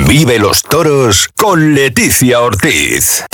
Vive los toros con Leticia Ortiz.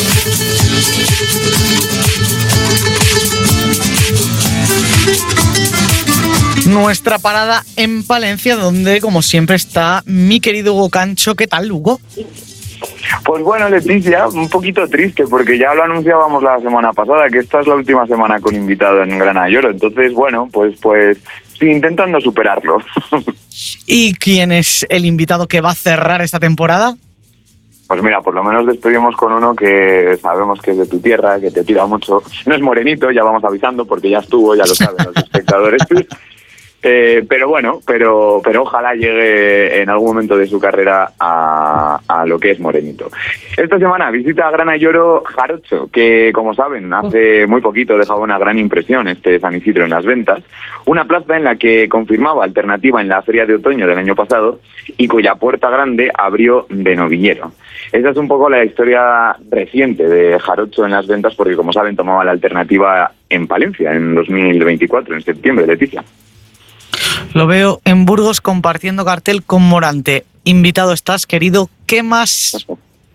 Nuestra parada en Palencia, donde como siempre está mi querido Hugo Cancho. ¿Qué tal, Hugo? Pues bueno, Leticia, un poquito triste porque ya lo anunciábamos la semana pasada, que esta es la última semana con invitado en Grana y Oro. Entonces, bueno, pues sí, intentando superarlo. ¿Y quién es el invitado que va a cerrar esta temporada? Pues mira, por lo menos despedimos con uno que sabemos que es de tu tierra, que te tira mucho. No es morenito, ya vamos avisando porque ya estuvo, ya lo saben los espectadores. Pero bueno, pero ojalá llegue en algún momento de su carrera a lo que es morenito. Esta semana visita a Grana y Oro Jarocho, que como saben, hace muy poquito dejaba una gran impresión este San Isidro en las ventas. Una plaza en la que confirmaba alternativa en la feria de otoño del año pasado y cuya puerta grande abrió de novillero. Esa es un poco la historia reciente de Jarocho en las ventas, porque como saben tomaba la alternativa en Palencia en 2024, en septiembre, Leticia. Lo veo en Burgos compartiendo cartel con Morante. Invitado estás, querido. ¿Qué más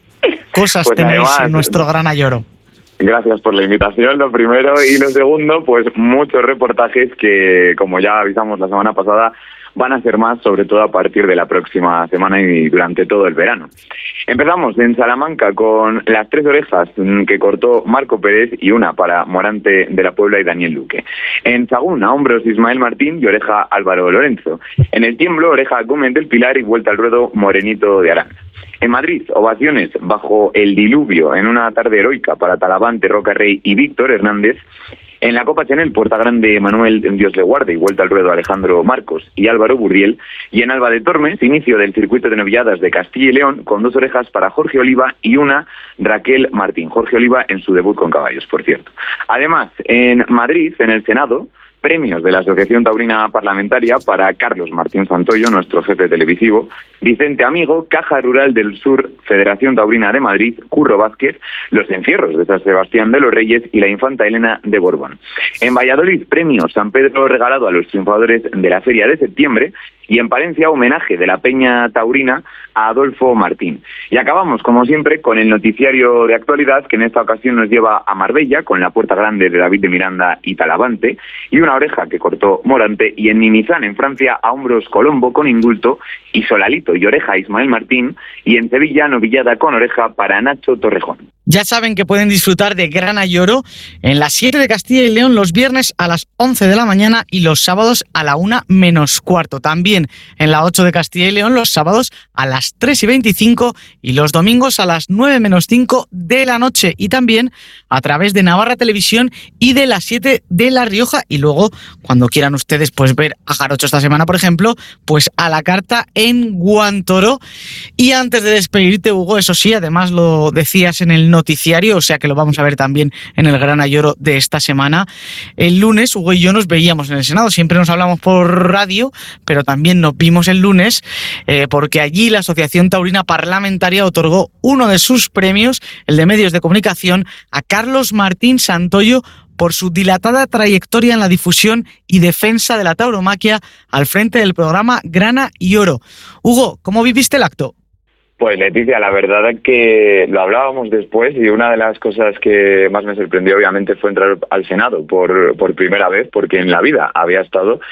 cosas pues tenéis además, en nuestro Grana y Oro? Gracias por la invitación, lo primero. Y lo segundo, pues muchos reportajes que, como ya avisamos la semana pasada, van a ser más, sobre todo a partir de la próxima semana y durante todo el verano. Empezamos en Salamanca con las 3 orejas que cortó Marco Pérez y una para Morante de la Puebla y Daniel Luque. En Sagún, a hombros Ismael Martín y oreja Álvaro Lorenzo. En el Tiemblo, oreja Gómez del Pilar y vuelta al ruedo Morenito de Arán. En Madrid, ovaciones bajo el diluvio en una tarde heroica para Talavante, Roca Rey y Víctor Hernández. En la Copa Chanel, Puerta Grande, Manuel Dios le guarde y vuelta al ruedo Alejandro Marcos y Álvaro Burriel. Y en Alba de Tormes, inicio del circuito de novilladas de Castilla y León con 2 orejas para Jorge Oliva y una Raquel Martín. Jorge Oliva en su debut con caballos, por cierto. Además, en Madrid, en el Senado, premios de la Asociación Taurina Parlamentaria para Carlos Martín Santoyo, nuestro jefe televisivo, Vicente Amigo, Caja Rural del Sur, Federación Taurina de Madrid, Curro Vázquez, los encierros de San Sebastián de los Reyes y la Infanta Elena de Borbón. En Valladolid, premio San Pedro regalado a los triunfadores de la Feria de Septiembre. Y en Palencia, homenaje de la Peña Taurina a Adolfo Martín. Y acabamos, como siempre, con el noticiario de actualidad, que en esta ocasión nos lleva a Marbella, con la Puerta Grande de David de Miranda y Talavante, y una oreja que cortó Morante, y en Nimizán, en Francia, a hombros Colombo con indulto, y Solalito y oreja Ismael Martín, y en Sevilla, novillada con oreja para Nacho Torrejón. Ya saben que pueden disfrutar de Grana y Oro en las 7 de Castilla y León los viernes a las 11 de la mañana y los sábados a la 1 menos cuarto. También en la 8 de Castilla y León los sábados a las 3:25 y los domingos a las 9 menos 5 de la noche. Y también a través de Navarra Televisión y de las 7 de La Rioja. Y luego, cuando quieran ustedes pues ver a Jarocho esta semana, por ejemplo, pues a la carta en Guantoro. Y antes de despedirte, Hugo, eso sí, además lo decías en el noticiario, o sea que lo vamos a ver también en el Grana y Oro de esta semana. El lunes, Hugo y yo nos veíamos en el Senado, siempre nos hablamos por radio, pero también nos vimos el lunes porque allí la Asociación Taurina Parlamentaria otorgó uno de sus premios, el de medios de comunicación, a Carlos Martín Santoyo por su dilatada trayectoria en la difusión y defensa de la tauromaquia al frente del programa Grana y Oro. Hugo, ¿cómo viviste el acto? Pues Leticia, la verdad es que lo hablábamos después y una de las cosas que más me sorprendió obviamente fue entrar al Senado por primera vez, porque en la vida había estado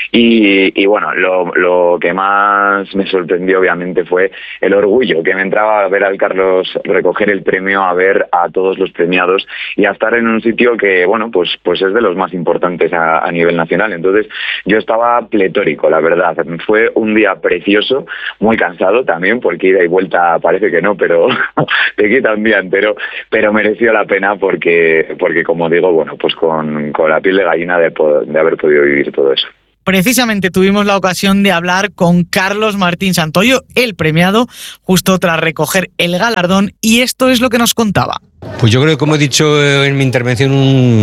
y bueno, lo que más me sorprendió obviamente fue el orgullo que me entraba a ver al Carlos recoger el premio, a ver a todos los premiados y a estar en un sitio que, bueno, pues es de los más importantes a nivel nacional. Entonces yo estaba pletórico, la verdad. Fue un día precioso, muy cansado también, porque ida y vuelta parece que no, pero te quita un día entero, pero mereció la pena porque como digo, bueno, pues con la piel de gallina de haber podido vivir todo eso. Precisamente tuvimos la ocasión de hablar con Carlos Martín Santoyo, el premiado, justo tras recoger el galardón, y esto es lo que nos contaba. Pues yo creo que, como he dicho en mi intervención,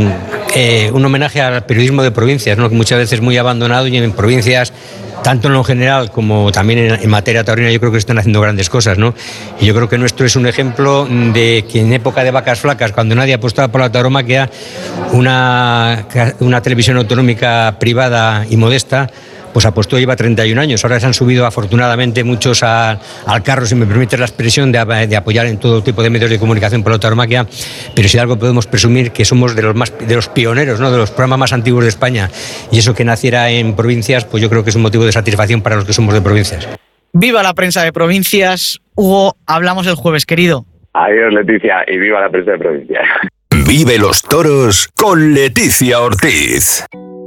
un homenaje al periodismo de provincias, ¿no? Que muchas veces muy abandonado, y en provincias, tanto en lo general como también en materia taurina, yo creo que están haciendo grandes cosas, ¿no? Y yo creo que nuestro es un ejemplo de que en época de vacas flacas, cuando nadie apostaba por la tauromaquia, una televisión autonómica privada y modesta pues apostó, lleva 31 años. Ahora se han subido afortunadamente muchos al carro, si me permite la expresión, de apoyar en todo tipo de medios de comunicación por la tauromaquia, pero si algo podemos presumir que somos de los pioneros, ¿no?, de los programas más antiguos de España, y eso que naciera en provincias, pues yo creo que es un motivo de satisfacción para los que somos de provincias. Viva la prensa de provincias. Hugo, hablamos el jueves, querido. Adiós, Leticia, y viva la prensa de provincias. Vive los toros con Leticia Ortiz.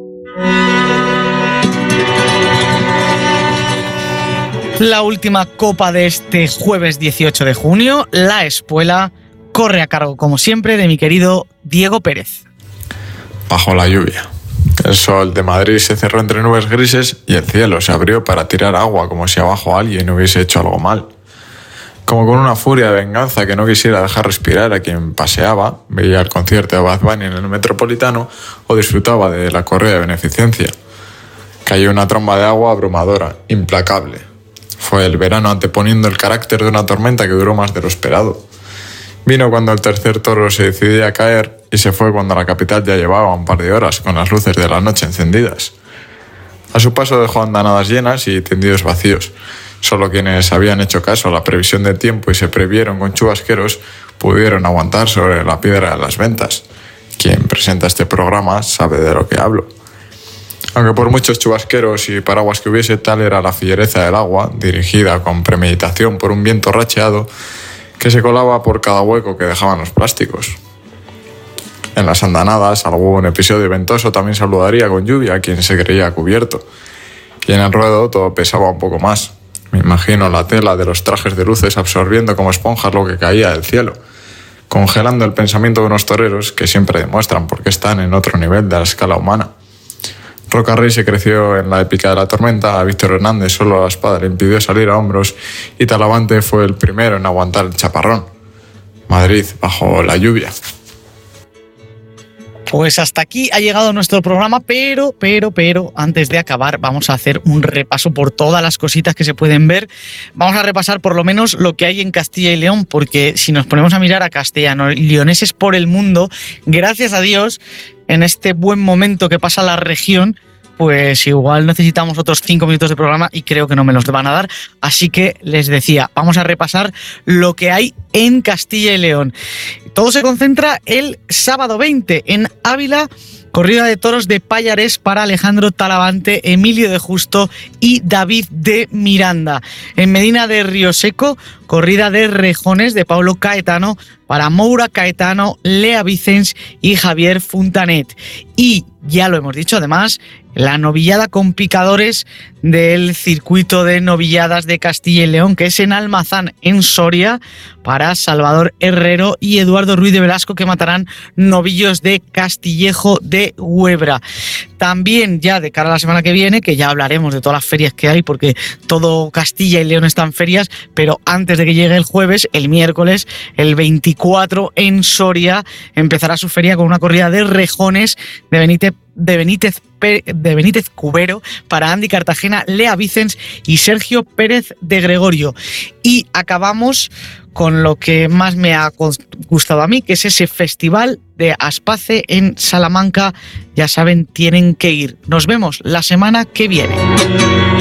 La última copa de este jueves 18 de junio, la Espuela, corre a cargo, como siempre, de mi querido Diego Pérez. Bajo la lluvia. El sol de Madrid se cerró entre nubes grises y el cielo se abrió para tirar agua como si abajo alguien hubiese hecho algo mal. Como con una furia de venganza que no quisiera dejar respirar a quien paseaba, veía el concierto de Bad Bunny en el Metropolitano o disfrutaba de la corrida de beneficencia. Cayó una tromba de agua abrumadora, implacable. Fue el verano anteponiendo el carácter de una tormenta que duró más de lo esperado. Vino cuando el tercer toro se decidía a caer y se fue cuando la capital ya llevaba un par de horas con las luces de la noche encendidas. A su paso dejó andanadas llenas y tendidos vacíos. Solo quienes habían hecho caso a la previsión del tiempo y se previeron con chubasqueros pudieron aguantar sobre la piedra de las ventas. Quien presenta este programa sabe de lo que hablo. Aunque por muchos chubasqueros y paraguas que hubiese, tal era la fiereza del agua, dirigida con premeditación por un viento racheado que se colaba por cada hueco que dejaban los plásticos. En las andanadas, algún episodio ventoso también saludaría con lluvia a quien se creía cubierto. Y en el ruedo todo pesaba un poco más. Me imagino la tela de los trajes de luces absorbiendo como esponjas lo que caía del cielo, congelando el pensamiento de unos toreros que siempre demuestran por qué están en otro nivel de la escala humana. Roca Rey se creció en la épica de la tormenta, a Víctor Hernández solo la espada le impidió salir a hombros y Talavante fue el primero en aguantar el chaparrón. Madrid bajo la lluvia. Pues hasta aquí ha llegado nuestro programa, pero antes de acabar vamos a hacer un repaso por todas las cositas que se pueden ver. Vamos a repasar por lo menos lo que hay en Castilla y León, porque si nos ponemos a mirar a castellanos y leoneses por el mundo, gracias a Dios, en este buen momento que pasa la región, pues igual necesitamos otros 5 minutos de programa y creo que no me los van a dar. Así que les decía, vamos a repasar lo que hay en Castilla y León. Todo se concentra el sábado 20 en Ávila, corrida de toros de Pallarés para Alejandro Talavante, Emilio de Justo y David de Miranda. En Medina de Rioseco, corrida de rejones de Pablo Caetano para Moura Caetano, Lea Vicens y Javier Funtanet. Y ya lo hemos dicho, además, la novillada con picadores del circuito de novilladas de Castilla y León, que es en Almazán, en Soria, para Salvador Herrero y Eduardo Ruiz de Velasco, que matarán novillos de Castillejo de Huebra. También ya de cara a la semana que viene, que ya hablaremos de todas las ferias que hay, porque todo Castilla y León está en ferias, pero antes de que llegue el jueves, el miércoles, el 24, en Soria, empezará su feria con una corrida de rejones de Benítez Cubero para Andy Cartagena, Lea Vicens y Sergio Pérez de Gregorio. Y acabamos con lo que más me ha gustado a mí, que es ese festival de Aspace en Salamanca. Ya saben, tienen que ir. Nos vemos la semana que viene.